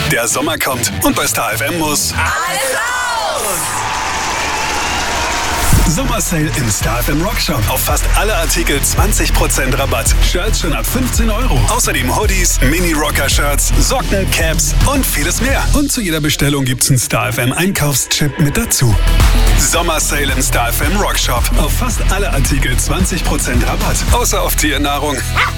Der Sommer kommt und bei Star FM muss alles raus! Sommersale im Star FM Rockshop. Auf fast alle Artikel 20% Rabatt. Shirts schon ab 15 €. Außerdem Hoodies, Mini-Rocker-Shirts, Socken, Caps und vieles mehr. Und zu jeder Bestellung gibt's einen Star FM Einkaufschip mit dazu. Sommersale im Star FM Rockshop. Auf fast alle Artikel 20% Rabatt. Außer auf Tiernahrung.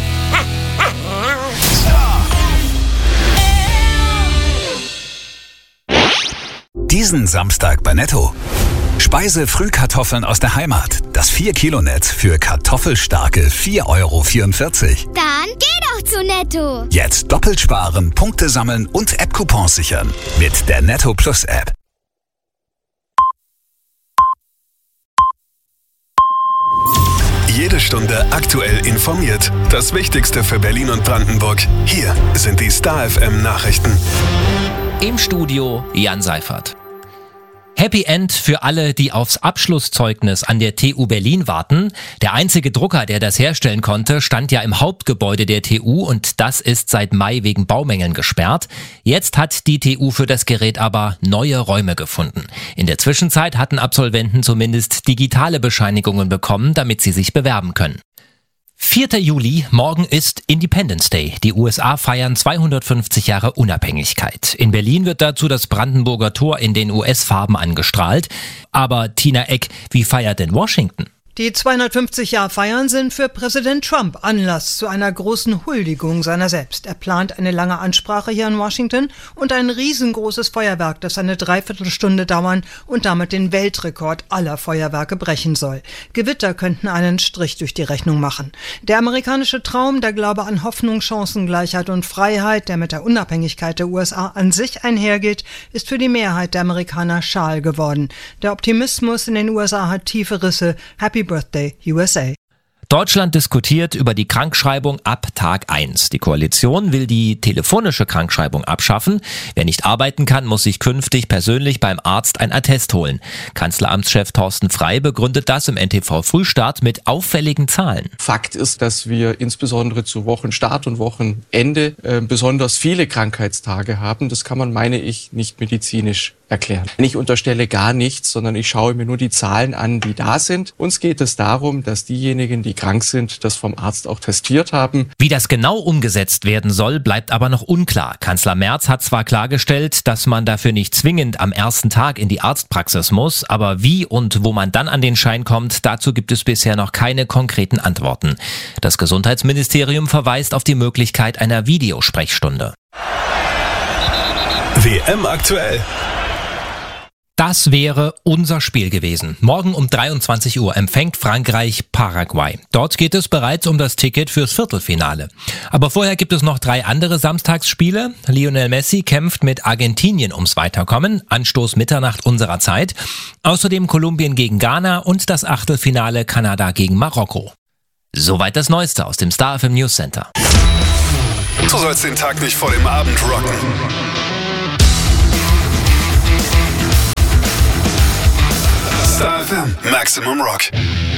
Diesen Samstag bei Netto. Speise-Frühkartoffeln aus der Heimat. Das 4-Kilo-Netz für kartoffelstarke 4,44 €. Dann geh doch zu Netto. Jetzt doppelt sparen, Punkte sammeln und App-Coupons sichern. Mit der Netto Plus App. Jede Stunde aktuell informiert. Das Wichtigste für Berlin und Brandenburg. Hier sind die Star FM Nachrichten. Im Studio Jan Seifert. Happy End für alle, die aufs Abschlusszeugnis an der TU Berlin warten. Der einzige Drucker, der das herstellen konnte, stand ja im Hauptgebäude der TU und das ist seit Mai wegen Baumängeln gesperrt. Jetzt hat die TU für das Gerät aber neue Räume gefunden. In der Zwischenzeit hatten Absolventen zumindest digitale Bescheinigungen bekommen, damit sie sich bewerben können. 4. Juli, morgen ist Independence Day. Die USA feiern 250 Jahre Unabhängigkeit. In Berlin wird dazu das Brandenburger Tor in den US-Farben angestrahlt. Aber Tina Eck, wie feiert denn Washington? Die 250-Jahr-Feiern sind für Präsident Trump Anlass zu einer großen Huldigung seiner selbst. Er plant eine lange Ansprache hier in Washington und ein riesengroßes Feuerwerk, das eine Dreiviertelstunde dauern und damit den Weltrekord aller Feuerwerke brechen soll. Gewitter könnten einen Strich durch die Rechnung machen. Der amerikanische Traum, der Glaube an Hoffnung, Chancengleichheit und Freiheit, der mit der Unabhängigkeit der USA an sich einhergeht, ist für die Mehrheit der Amerikaner schal geworden. Der Optimismus in den USA hat tiefe Risse. Happy Birthday, USA. Deutschland diskutiert über die Krankschreibung ab Tag 1. Die Koalition will die telefonische Krankschreibung abschaffen. Wer nicht arbeiten kann, muss sich künftig persönlich beim Arzt ein Attest holen. Kanzleramtschef Thorsten Frey begründet das im NTV Frühstart mit auffälligen Zahlen. Fakt ist, dass wir insbesondere zu Wochenstart und Wochenende besonders viele Krankheitstage haben. Das kann man, meine ich, nicht medizinisch erklären. Ich unterstelle gar nichts, sondern ich schaue mir nur die Zahlen an, die da sind. Uns geht es darum, dass diejenigen, die krank sind, das vom Arzt auch testiert haben. Wie das genau umgesetzt werden soll, bleibt aber noch unklar. Kanzler Merz hat zwar klargestellt, dass man dafür nicht zwingend am ersten Tag in die Arztpraxis muss, aber wie und wo man dann an den Schein kommt, dazu gibt es bisher noch keine konkreten Antworten. Das Gesundheitsministerium verweist auf die Möglichkeit einer Videosprechstunde. WM aktuell. Das wäre unser Spiel gewesen. Morgen um 23 Uhr empfängt Frankreich Paraguay. Dort geht es bereits um das Ticket fürs Viertelfinale. Aber vorher gibt es noch 3 andere Samstagsspiele. Lionel Messi kämpft mit Argentinien ums Weiterkommen. Anstoß Mitternacht unserer Zeit. Außerdem Kolumbien gegen Ghana und das Achtelfinale Kanada gegen Marokko. Soweit das Neueste aus dem Star FM News Center. Du sollst den Tag nicht vor dem Abend rocken. Star FM Maximum Rock.